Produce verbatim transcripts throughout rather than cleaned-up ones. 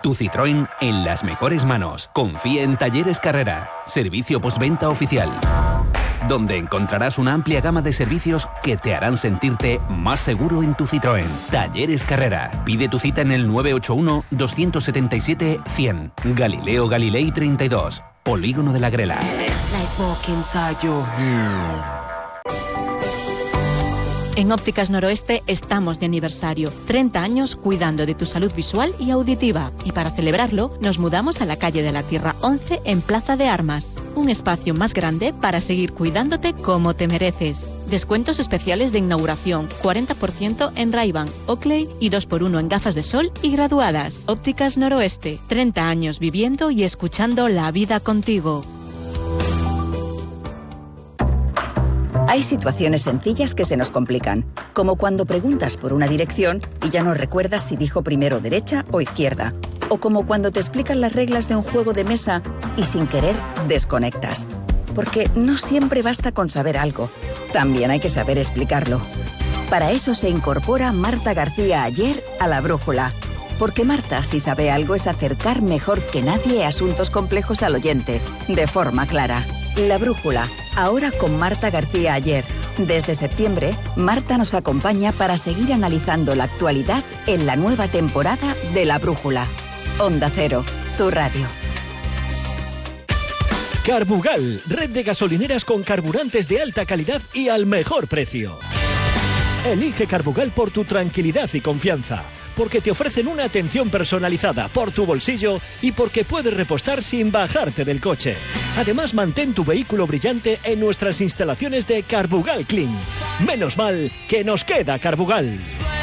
Tu Citroën en las mejores manos. Confía en Talleres Carrera, servicio postventa oficial, donde encontrarás una amplia gama de servicios que te harán sentirte más seguro en tu Citroën. Talleres Carrera. Pide tu cita en el nueve ocho uno, dos siete siete, cien. Galileo Galilei treinta y dos. Polígono de la Grela. En Ópticas Noroeste estamos de aniversario. treinta años cuidando de tu salud visual y auditiva. Y para celebrarlo, nos mudamos a la calle de la Tierra once en Plaza de Armas. Un espacio más grande para seguir cuidándote como te mereces. Descuentos especiales de inauguración, cuarenta por ciento en Ray-Ban, Oakley y dos por uno en gafas de sol y graduadas. Ópticas Noroeste, treinta años viviendo y escuchando la vida contigo. Hay situaciones sencillas que se nos complican, como cuando preguntas por una dirección y ya no recuerdas si dijo primero derecha o izquierda, o como cuando te explican las reglas de un juego de mesa y sin querer desconectas. Porque no siempre basta con saber algo, también hay que saber explicarlo. Para eso se incorpora Marta García Ayer a La Brújula. Porque Marta, si sabe algo, es acercar mejor que nadie asuntos complejos al oyente, de forma clara. La Brújula, ahora con Marta García Ayer. Desde septiembre, Marta nos acompaña para seguir analizando la actualidad en la nueva temporada de La Brújula. Onda Cero, tu radio. Carbugal, red de gasolineras con carburantes de alta calidad y al mejor precio. Elige Carbugal por tu tranquilidad y confianza, porque te ofrecen una atención personalizada por tu bolsillo y porque puedes repostar sin bajarte del coche. Además, mantén tu vehículo brillante en nuestras instalaciones de Carbugal Clean. Menos mal que nos queda Carbugal.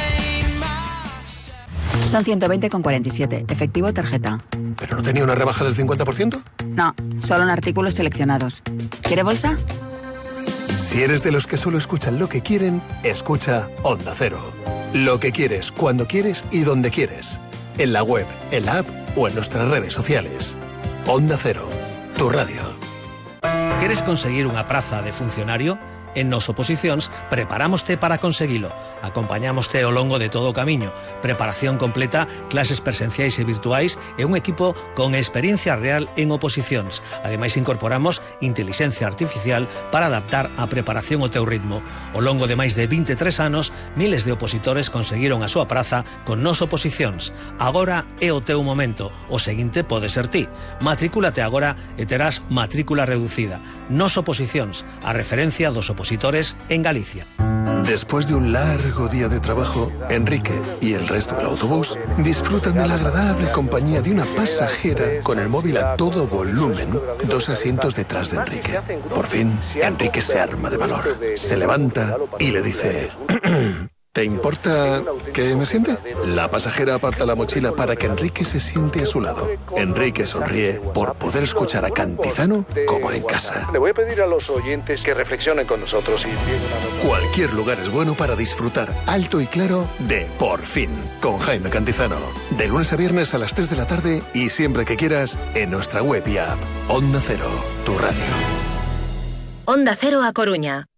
Son ciento veinte con cuarenta y siete, efectivo o tarjeta. ¿Pero no tenía una rebaja del cincuenta por ciento? No, solo en artículos seleccionados. ¿Quiere bolsa? Si eres de los que solo escuchan lo que quieren, escucha Onda Cero. Lo que quieres, cuando quieres y donde quieres. En la web, en la app o en nuestras redes sociales. Onda Cero, tu radio. ¿Queres conseguir unha praza de funcionario? En Nos Oposicións preparámoste para conseguilo. Acompañámoste ao longo de todo o camiño. Preparación completa, clases presenciais e virtuais e un equipo con experiencia real en oposicións. Ademais, incorporamos intelixencia artificial para adaptar a preparación ao teu ritmo. Ao longo de máis de vinte e tres anos, miles de opositores conseguiron a súa praza con Nos Oposicións. Agora é o teu momento. O seguinte pode ser ti. Matricúlate agora e terás matrícula reducida. Nos Oposicións, a referencia dos opositores en Galicia. Después de un largo día de trabajo, Enrique y el resto del autobús disfrutan de la agradable compañía de una pasajera con el móvil a todo volumen, dos asientos detrás de Enrique. Por fin, Enrique se arma de valor, se levanta y le dice... ¿Te importa que me siente? La pasajera aparta la mochila para que Enrique se siente a su lado. Enrique sonríe por poder escuchar a Cantizano como en casa. Le voy a pedir a los oyentes que reflexionen con nosotros. Y... Cualquier lugar es bueno para disfrutar alto y claro de Por Fin, con Jaime Cantizano. De lunes a viernes a las tres de la tarde y siempre que quieras en nuestra web y app. Onda Cero, tu radio. Onda Cero A Coruña.